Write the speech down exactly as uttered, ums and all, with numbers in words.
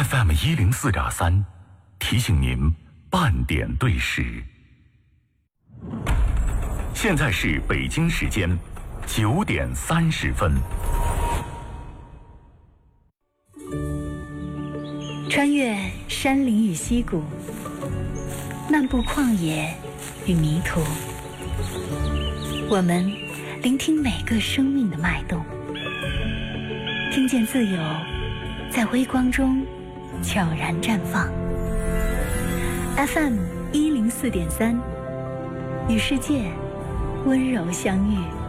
F M 一零四点三，提醒您半点对时。现在是北京时间九点三十分。 穿越山林与溪谷，漫步旷野与迷途，我们聆听每个生命的脉动，听见自由在微光中悄然绽放。F M 一零四点三，与世界温柔相遇。